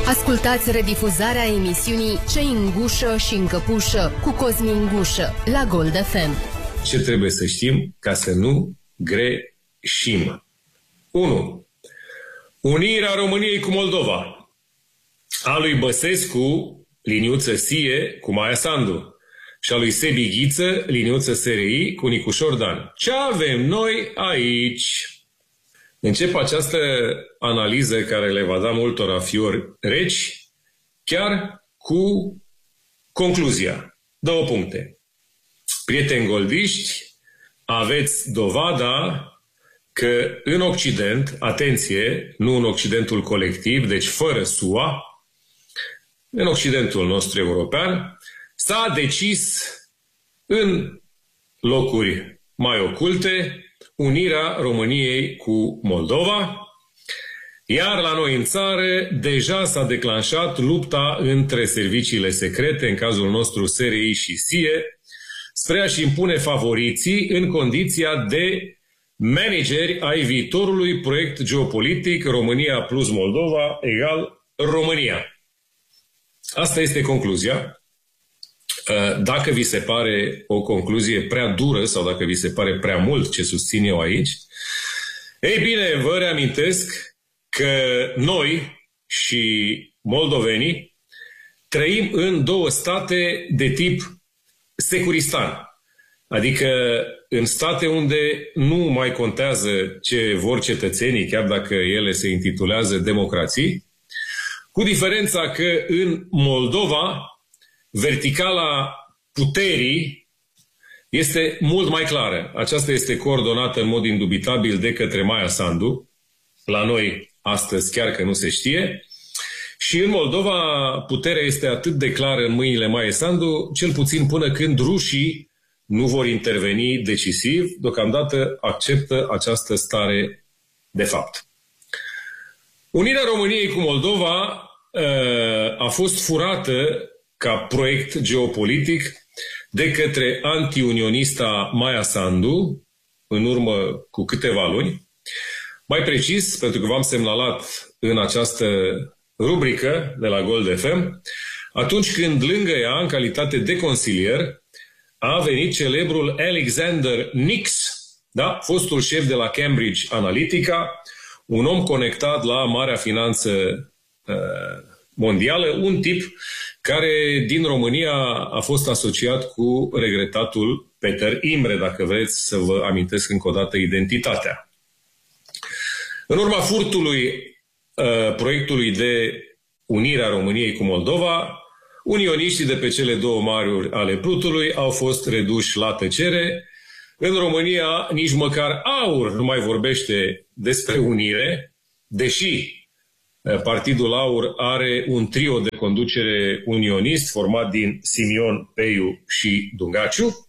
Ascultați redifuzarea emisiunii Cei în gușă și în căpușă cu Cosmin Gușă la Gold FM. Ce trebuie să știm ca să nu greșim? 1. Unirea României cu Moldova. A lui Băsescu, liniuță Sie cu Maia Sandu. Și a lui Sebi Ghiță, liniuță SRI cu Nicușor Dan. Ce avem noi aici? Încep această analiză care le va da multora fiori reci, chiar cu concluzia. 2 puncte. Prieteni goldiști, aveți dovada că în Occident, atenție, nu în Occidentul colectiv, deci fără SUA, în Occidentul nostru european, s-a decis în locuri mai oculte unirea României cu Moldova, iar la noi în țară deja s-a declanșat lupta între serviciile secrete, în cazul nostru SRI și SIE, spre a-și impune favoriții în condiția de manageri ai viitorului proiect geopolitic România plus Moldova egal România. Asta este concluzia. Dacă vi se pare o concluzie prea dură sau dacă vi se pare prea mult ce susțin eu aici, ei bine, vă reamintesc că noi și moldovenii trăim în 2 state de tip securistan. Adică în state unde nu mai contează ce vor cetățenii, chiar dacă ele se intitulează democrații, cu diferența că în Moldova verticala puterii este mult mai clară. Aceasta este coordonată în mod indubitabil de către Maia Sandu. La noi astăzi chiar că nu se știe. Și în Moldova puterea este atât de clară în mâinile Maiei Sandu, cel puțin până când rușii nu vor interveni decisiv. Deocamdată acceptă această stare de fapt. Unirea României cu Moldova a fost furată ca proiect geopolitic de către antiunionista Maia Sandu în urmă cu câteva luni. Mai precis, pentru că v-am semnalat în această rubrică de la Gold FM, atunci când lângă ea, în calitate de consilier, a venit celebrul Alexander Nix, da? Fostul șef de la Cambridge Analytica, un om conectat la marea finanță mondială, un tip care din România a fost asociat cu regretatul Peter Imre, dacă vreți să vă amintesc încă o dată identitatea. În urma furtului proiectului de unire a României cu Moldova, unioniștii de pe cele 2 maluri ale Prutului au fost reduși la tăcere. În România nici măcar AUR nu mai vorbește despre unire, deși Partidul AUR are un trio de conducere unionist format din Simion, Peiu și Dungaciu.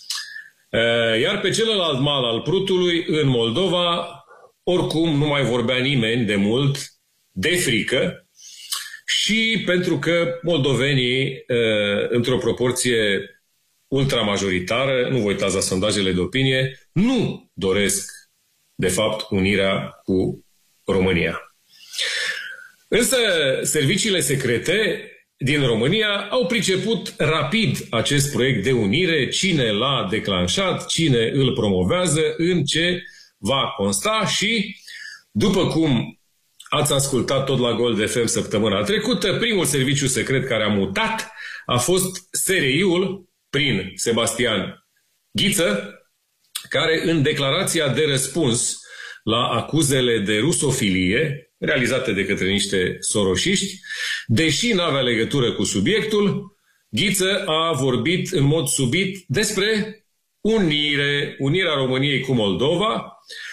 Iar pe celălalt mal al Prutului, în Moldova, oricum nu mai vorbea nimeni de mult de frică și pentru că moldovenii, într-o proporție ultramajoritară, nu vă uitați la sondajele de opinie, nu doresc, de fapt, unirea cu România. Însă, serviciile secrete din România au priceput rapid acest proiect de unire, cine l-a declanșat, cine îl promovează, în ce va consta și, după cum ați ascultat tot la Gold FM săptămâna trecută, primul serviciu secret care a mutat a fost SRI-ul prin Sebastian Ghiță, care în declarația de răspuns la acuzele de rusofilie realizate de către niște soroșiști, deși n-avea legătură cu subiectul, Ghiță a vorbit în mod subit despre unirea României cu Moldova,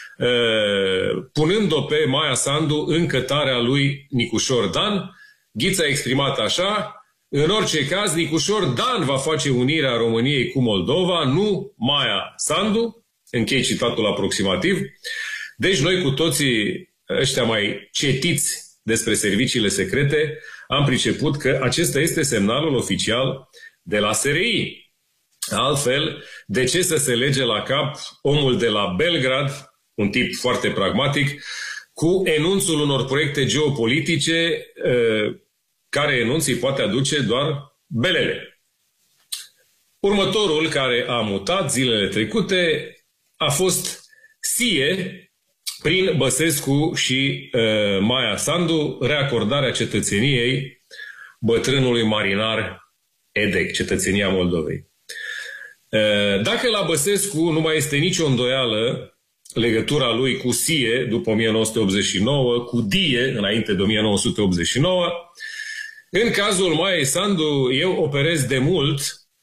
punând-o pe Maia Sandu în cătarea lui Nicușor Dan. Ghiță a exprimat așa: în orice caz, Nicușor Dan va face unirea României cu Moldova, nu Maia Sandu. Închei citatul aproximativ. Deci noi cu toții ăștia mai cetiți despre serviciile secrete am priceput că acesta este semnalul oficial de la SRI. Altfel, de ce să se lege la cap omul de la Belgrad, un tip foarte pragmatic, cu enunțul unor proiecte geopolitice care enunț îi poate aduce doar belele. Următorul care a mutat zilele trecute a fost Sie, prin Băsescu și Maia Sandu, reacordarea cetățeniei bătrânului marinar Edec, cetățenia Moldovei. Dacă la Băsescu nu mai este nicio îndoială legătura lui cu Sie după 1989, cu Die înainte de 1989, în cazul Maiei Sandu eu operez de mult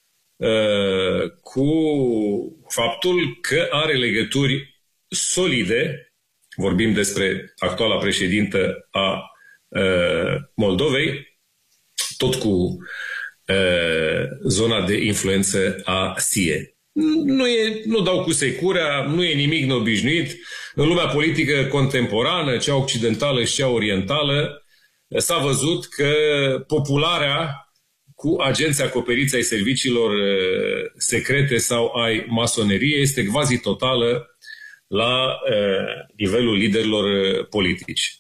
cu faptul că are legături solide, vorbim despre actuala președintă a Moldovei, tot cu zona de influență a Sie. Nu dau cu securea, nu e nimic neobișnuit. În lumea politică contemporană, cea occidentală și cea orientală, s-a văzut că popularea cu agenții acoperiți ai serviciilor secrete sau ai masoneriei este quasi totală la nivelul liderilor politici.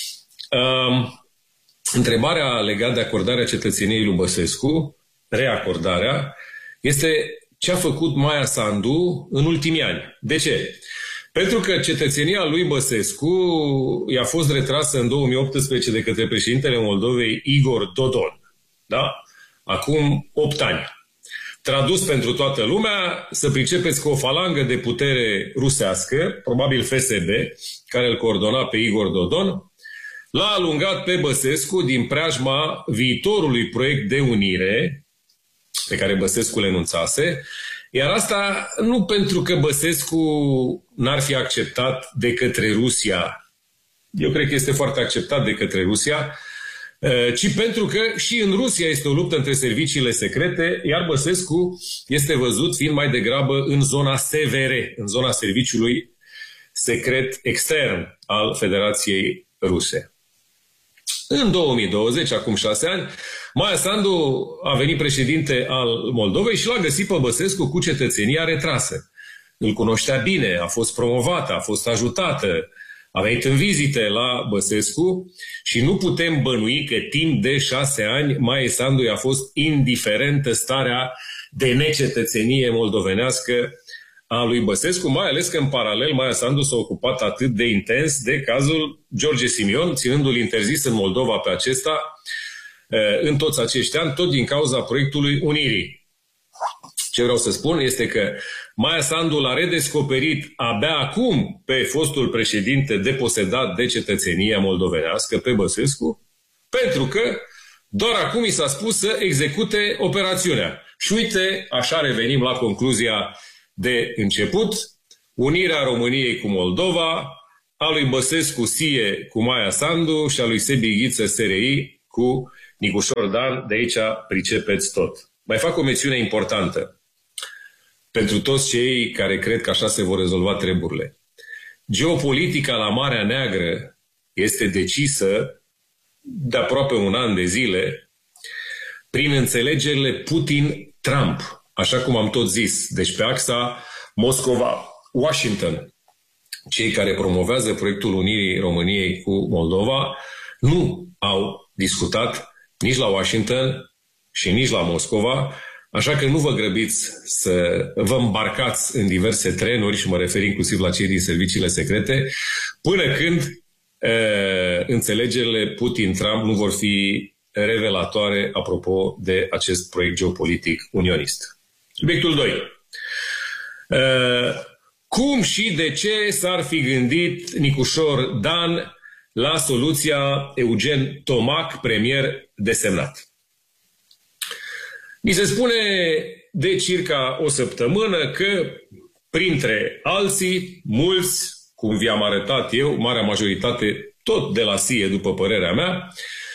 Întrebarea legată de acordarea cetățeniei lui Băsescu, reacordarea, este ce a făcut Maia Sandu în ultimii ani. De ce? Pentru că cetățenia lui Băsescu i-a fost retrasă în 2018 de către președintele Moldovei Igor Dodon. Da? Acum 8 ani. Tradus pentru toată lumea, să pricepeți că o falangă de putere rusească, probabil FSB, care îl coordona pe Igor Dodon, l-a alungat pe Băsescu din preajma viitorului proiect de unire pe care Băsescu le enunțase, iar asta nu pentru că Băsescu n-ar fi acceptat de către Rusia, eu cred că este foarte acceptat de către Rusia, ci pentru că și în Rusia este o luptă între serviciile secrete, iar Băsescu este văzut fiind mai degrabă în zona SVR, în zona serviciului secret extern al Federației Ruse. În 2020, acum 6 ani, Maia Sandu a venit președinte al Moldovei și l-a găsit pe Băsescu cu cetățenia retrasă. Îl cunoștea bine, a fost promovată, a fost ajutată, a venit în vizite la Băsescu și nu putem bănui că timp de 6 ani Maia Sandu i-a fost indiferentă starea de necetățenie moldovenească a lui Băsescu, mai ales că în paralel Maia Sandu s-a ocupat atât de intens de cazul George Simion, ținându-l interzis în Moldova pe acesta în toți acești ani, tot din cauza proiectului Unirii. Ce vreau să spun este că Maia Sandu l-a redescoperit abia acum pe fostul președinte deposedat de cetățenia moldovenească, pe Băsescu, pentru că doar acum i s-a spus să execute operațiunea. Și uite, așa revenim la concluzia de început, unirea României cu Moldova, a lui Băsescu Sie cu Maia Sandu și a lui Sebi Ghiță SRI cu Nicușor Dan, de aici pricepeți tot. Mai fac o mențiune importantă pentru toți cei care cred că așa se vor rezolva treburile. Geopolitica la Marea Neagră este decisă de aproape un an de zile prin înțelegerile Putin-Trump, așa cum am tot zis. Deci pe axa Moscova-Washington. Cei care promovează proiectul unirii României cu Moldova nu au discutat nici la Washington și nici la Moscova, așa că nu vă grăbiți să vă îmbarcați în diverse trenuri, și mă refer inclusiv la cei din serviciile secrete, până când înțelegerile Putin-Trump nu vor fi revelatoare apropo de acest proiect geopolitic unionist. Subiectul 2. Cum și de ce s-ar fi gândit Nicușor Dan la soluția Eugen Tomac, premier desemnat? Mi se spune de circa o săptămână că, printre alții, mulți, cum vi-am arătat eu, marea majoritate tot de la Sie, după părerea mea,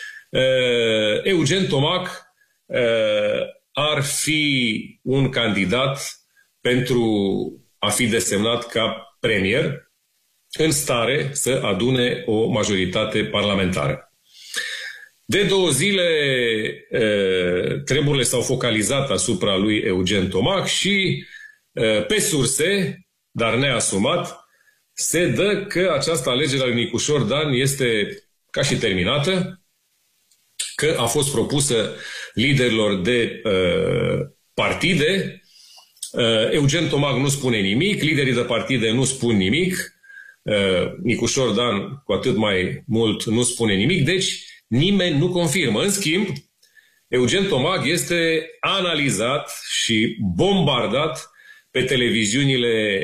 Eugen Tomac ar fi un candidat pentru a fi desemnat ca premier în stare să adune o majoritate parlamentară. De 2 zile treburile s-au focalizat asupra lui Eugen Tomac și pe surse, dar neasumat, se dă că această alegere a lui Nicușor Dan este ca și terminată, că a fost propusă liderilor de partide. Eugen Tomac nu spune nimic, liderii de partide nu spun nimic, Nicușor Dan cu atât mai mult nu spune nimic, deci nimeni nu confirmă. În schimb, Eugen Tomac este analizat și bombardat pe televiziunile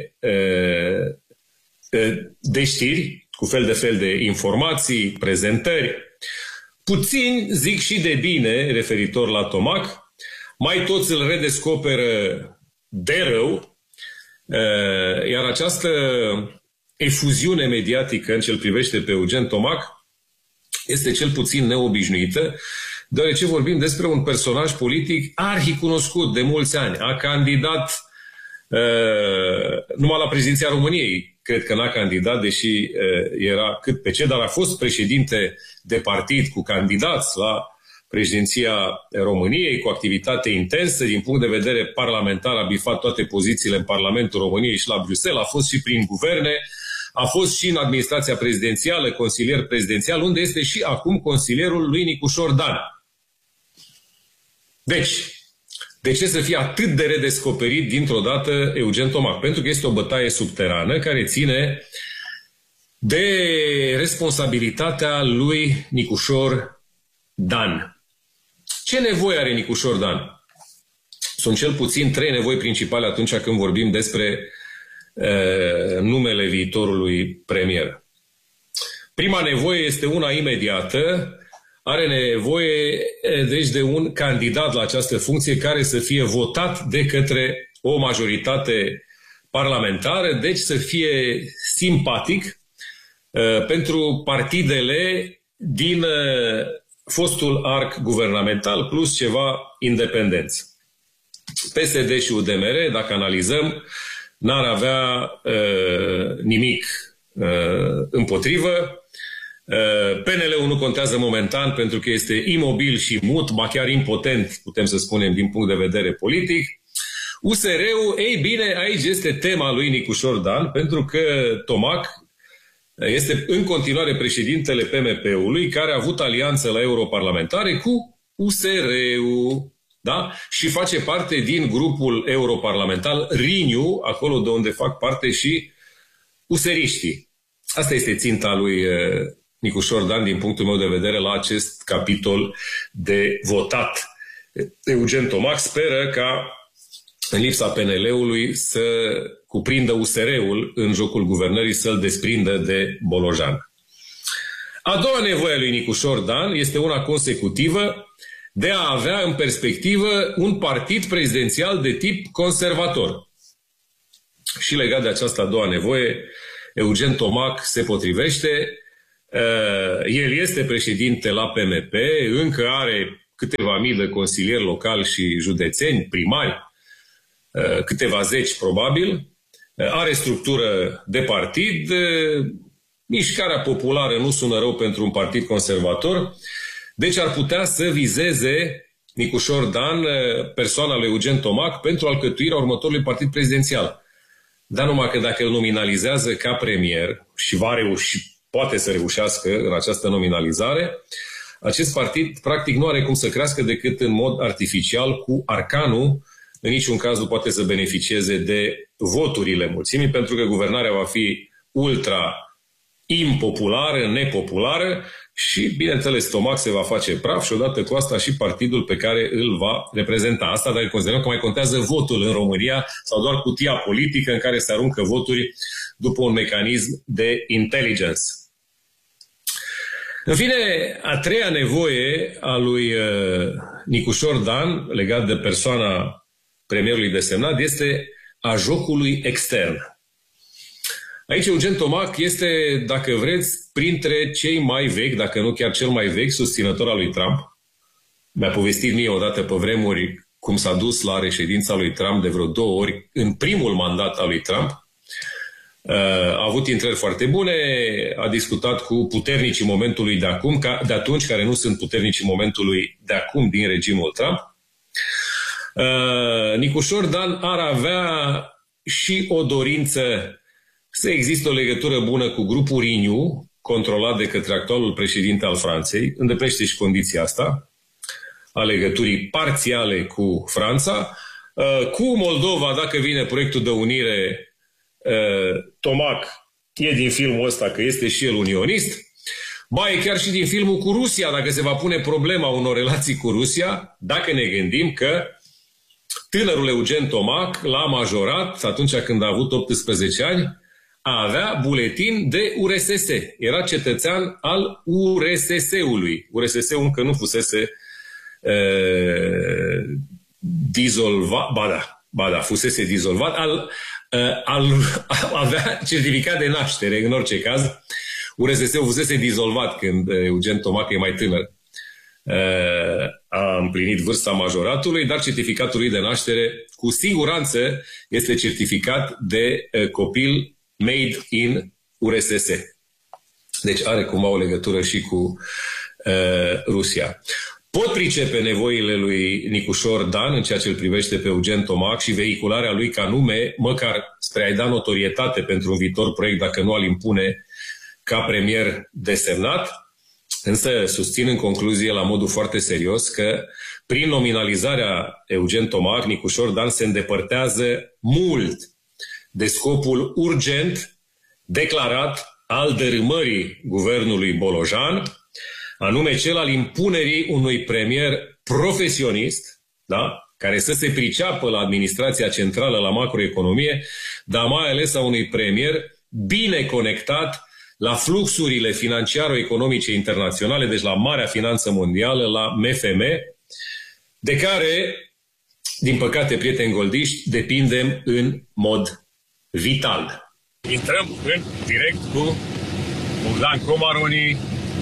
de știri, cu fel de fel de informații, prezentări. Puțini zic și de bine referitor la Tomac, mai toți îl redescoperă de rău, iar această efuziune mediatică în ce îl privește pe Eugen Tomac este cel puțin neobișnuită, deoarece vorbim despre un personaj politic arhicunoscut de mulți ani. A candidat numai la președinția României. Cred că n-a candidat, deși era cât pe ce, dar a fost președinte de partid cu candidați la președinția României, cu activitate intensă din punct de vedere parlamentar, a bifat toate pozițiile în Parlamentul României și la Bruxelles, a fost și prin guverne, a fost și în administrația prezidențială, consilier prezidențial, unde este și acum consilierul lui Nicușor Dan. Deci, de ce să fie atât de redescoperit dintr-o dată Eugen Tomac? Pentru că este o bătaie subterană care ține de responsabilitatea lui Nicușor Dan. Ce nevoie are Nicușor Dan? Sunt cel puțin 3 nevoi principale atunci când vorbim despre numele viitorului premier. Prima nevoie este una imediată. Are nevoie, deci, de un candidat la această funcție care să fie votat de către o majoritate parlamentară, deci să fie simpatic pentru partidele din fostul arc guvernamental, plus ceva independenți. PSD și UDMR, dacă analizăm, n-ar avea nimic împotrivă. PNL-ul nu contează momentan pentru că este imobil și mut, ba chiar impotent, putem să spunem, din punct de vedere politic. USR-ul, ei bine, aici este tema lui Nicușor Dan, pentru că Tomac este în continuare președintele PMP-ului, care a avut alianță la europarlamentare cu USR-ul, da? Și face parte din grupul europarlamentar Renew, acolo de unde fac parte și useriștii. Asta este ținta lui Nicușor Dan, din punctul meu de vedere, la acest capitol de votat. Eugen Tomac speră ca, în lipsa PNL-ului, să cuprindă USR-ul în jocul guvernării, să-l desprindă de Bolojan. A doua nevoie a lui Nicușor Dan este una consecutivă, de a avea în perspectivă un partid prezidențial de tip conservator. Și legat de această a doua nevoie, Eugen Tomac se potrivește. El este președinte la PMP, încă are câteva mii de consilieri locali și județeni, primari, câteva zeci probabil, are structură de partid, mișcarea populară nu sună rău pentru un partid conservator, deci ar putea să vizeze Nicușor Dan persoana lui Eugen Tomac pentru alcătuirea următorului partid prezidențial. Dar numai că dacă îl nominalizează ca premier și va reuși, poate să reușească în această nominalizare, acest partid practic nu are cum să crească decât în mod artificial, cu arcanul. În niciun caz nu poate să beneficieze de voturile mulțimii, pentru că guvernarea va fi ultra impopulară, nepopulară și, bineînțeles, Tomac se va face praf și odată cu asta și partidul pe care îl va reprezenta. Asta dacă considerăm că mai contează votul în România sau doar cutia politică în care se aruncă voturi după un mecanism de intelligence. În fine, a treia nevoie a lui Nicușor Dan, legat de persoana premierului desemnat, este a jocului extern. Aici Eugen Tomac este, dacă vreți, printre cei mai vechi, dacă nu chiar cel mai vechi, susținător al lui Trump. Mi-a povestit mie odată pe vremuri cum s-a dus la reședința lui Trump de vreo 2 ori în primul mandat al lui Trump. A avut intrări foarte bune, a discutat cu puternicii momentului de atunci, care nu sunt puternicii momentului de acum din regimul Trump. Nicușor Dan ar avea și o dorință să există o legătură bună cu grupul Renew, controlat de către actualul președinte al Franței, îndeplinește și condiția asta, a legăturii parțiale cu Franța. Cu Moldova, dacă vine proiectul de unire, Tomac e din filmul ăsta că este și el unionist. Ba, e chiar și din filmul cu Rusia, dacă se va pune problema unor relații cu Rusia, dacă ne gândim că tânărul Eugen Tomac l-a majorat atunci când a avut 18 ani, a avea buletin de URSS. Era cetățean al URSS-ului. URSS-ul încă nu fusese dizolvat, ba da, fusese dizolvat, avea certificat de naștere, în orice caz. URSS-ul fusese dizolvat când Eugen Tomac e mai tânăr. A împlinit vârsta majoratului, dar certificatul lui de naștere cu siguranță este certificat de copil made in URSS. Deci are cumva o legătură și cu Rusia. Pot pricepe nevoile lui Nicușor Dan în ceea ce îl privește pe Eugen Tomac și vehicularea lui ca nume, măcar spre a-i da notorietate pentru un viitor proiect, dacă nu al impune ca premier desemnat, însă susțin în concluzie la modul foarte serios că prin nominalizarea Eugen Tomac, Nicușor Dan se îndepărtează mult de scopul urgent declarat al dărâmării guvernului Bolojan, anume cel al impunerii unui premier profesionist, da? Care să se priceapă la administrația centrală, la macroeconomie, dar mai ales a unui premier bine conectat la fluxurile financiaro-economice internaționale, deci la marea finanță mondială, la MFM, de care, din păcate, prieteni goldiști, depindem în mod vital. Intrăm în direct cu Bogdan Comaroni,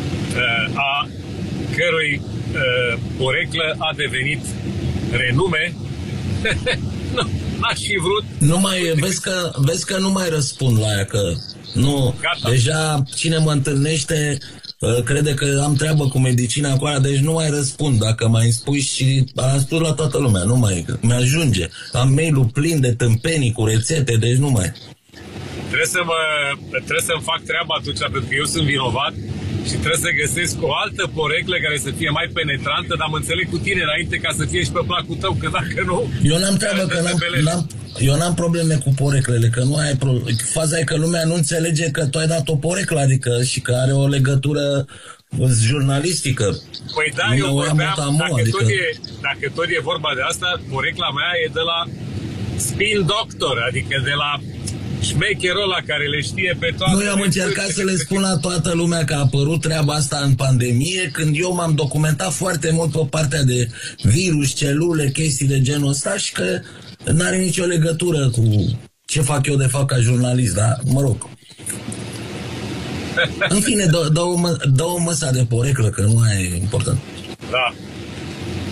a cărui poreclă a devenit renume. Nu, n-aș fi vrut. Nu mai, vezi că nu mai răspund la aia, că nu, gata. Deja cine mă întâlnește crede că am treabă cu medicina acolo, deci nu mai răspund. Dacă mai spui și am spus la toată lumea, nu mai, mi-ajunge. Am mail-ul plin de tâmpenii cu rețete, deci nu mai. Trebuie să-mi fac treaba atunci, pentru că eu sunt vinovat și trebuie să găsesc o altă poreclă care să fie mai penetrantă, dar mă înțeleg cu tine înainte ca să fie și pe placul tău, că dacă nu... Eu n-am treabă, că eu n-am probleme cu poreclele, că nu ai probleme. Faza e că lumea nu înțelege că tu ai dat o poreclă, adică și că are o legătură jurnalistică. Păi da, eu vorbeam, dacă tot e vorba de asta, porecla mea e de la Spin Doctor, adică de la șmecherul ăla care le știe pe toate. Nu, eu am încercat să le spun la toată lumea că a apărut treaba asta în pandemie, când eu m-am documentat foarte mult pe partea de virus, celule, chestii de genul ăsta și că n-are nicio legătură cu ce fac eu de fapt ca jurnalist, dar mă rog. În fine, dă o măsa de poreclă, că nu mai e important. Da.